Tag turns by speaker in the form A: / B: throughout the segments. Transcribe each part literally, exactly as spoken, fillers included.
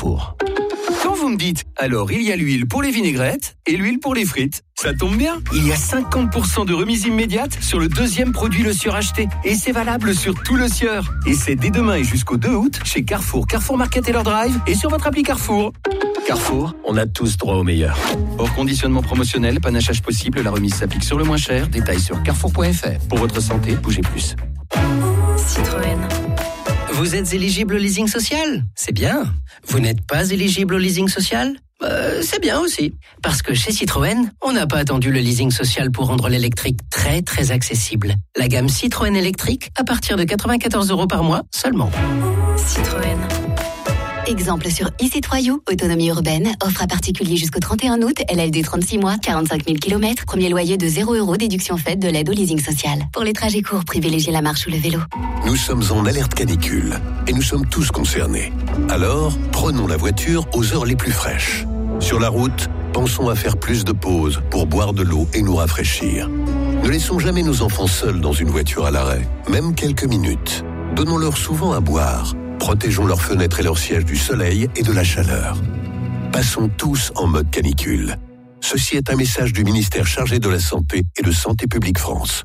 A: Carrefour.
B: Quand vous me dites, alors il y a l'huile pour les vinaigrettes et l'huile pour les frites, ça tombe bien. Il y a cinquante pour cent de remise immédiate sur le deuxième produit Le Sieur acheté. Et c'est valable sur tout Le Sieur. Et c'est dès demain et jusqu'au deux août chez Carrefour, Carrefour Market et leur Drive et sur votre appli Carrefour.
A: Carrefour, on a tous droit au meilleur.
B: Hors conditionnement promotionnel, panachage possible, la remise s'applique sur le moins cher. Détails sur carrefour point f r. Pour votre santé, bougez plus.
C: Citroën.
D: Vous êtes éligible au leasing social ? C'est bien. Vous n'êtes pas éligible au leasing social ? euh, C'est bien aussi. Parce que chez Citroën, on n'a pas attendu le leasing social pour rendre l'électrique très très accessible. La gamme Citroën électrique à partir de quatre-vingt-quatorze euros par mois seulement.
C: Citroën.
E: Exemple sur e-Citroën, autonomie urbaine, offre à particulier jusqu'au trente et un août, L L D trente-six mois, quarante-cinq mille kilomètres, premier loyer de zéro euros, déduction faite de l'aide au leasing social. Pour les trajets courts, privilégiez la marche ou le vélo.
F: Nous sommes en alerte canicule et nous sommes tous concernés. Alors, prenons la voiture aux heures les plus fraîches. Sur la route, pensons à faire plus de pauses pour boire de l'eau et nous rafraîchir. Ne laissons jamais nos enfants seuls dans une voiture à l'arrêt, même quelques minutes. Donnons-leur souvent à boire. Protégeons leurs fenêtres et leurs sièges du soleil et de la chaleur. Passons tous en mode canicule. Ceci est un message du ministère chargé de la Santé et de Santé publique France.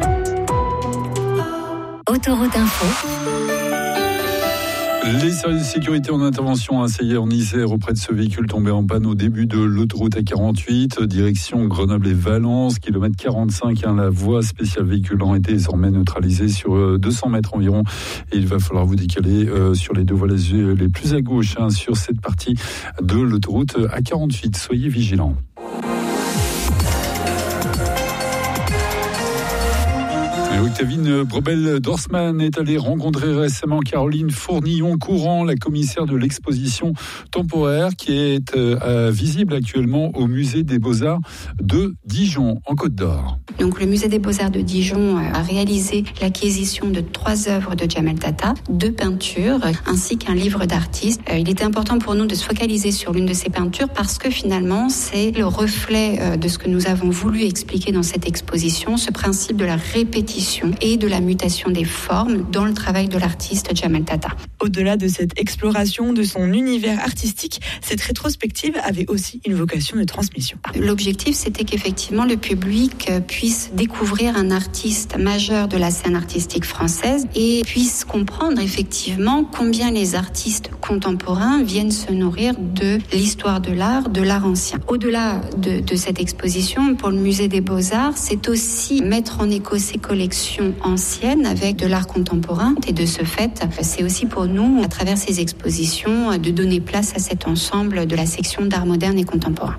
E: Autoroute Info.
G: Les services de sécurité en intervention, hein, ça y est, en Isère, auprès de ce véhicule tombé en panne au début de l'autoroute A quarante-huit, direction Grenoble et Valence, kilomètre quarante-cinq. Hein, la voie spéciale véhiculant est désormais neutralisée sur euh, deux cents mètres environ. Et il va falloir vous décaler euh, sur les deux voies les, les plus à gauche, hein, sur cette partie de l'autoroute A quarante-huit. Soyez vigilants. Octavine Brebel-Dorsman est allée rencontrer récemment Caroline Fournillon-Courant, la commissaire de l'exposition temporaire qui est euh, visible actuellement au musée des Beaux-Arts de Dijon, en Côte d'Or.
H: Donc, le musée des Beaux-Arts de Dijon a réalisé l'acquisition de trois œuvres de Djamel Tata, deux peintures, ainsi qu'un livre d'artiste. Il était important pour nous de se focaliser sur l'une de ces peintures parce que finalement, c'est le reflet de ce que nous avons voulu expliquer dans cette exposition, ce principe de la répétition et de la mutation des formes dans le travail de l'artiste Djamel Tata.
I: Au-delà de cette exploration de son univers artistique, cette rétrospective avait aussi une vocation de transmission.
H: L'objectif, c'était qu'effectivement le public puisse découvrir un artiste majeur de la scène artistique française et puisse comprendre effectivement combien les artistes contemporains viennent se nourrir de l'histoire de l'art, de l'art ancien. Au-delà de, de cette exposition, pour le musée des Beaux-Arts, c'est aussi mettre en écho ces collections anciennes avec de l'art contemporain. Et de ce fait, c'est aussi pour nous, à travers ces expositions, de donner place à cet ensemble de la section d'art moderne et contemporain.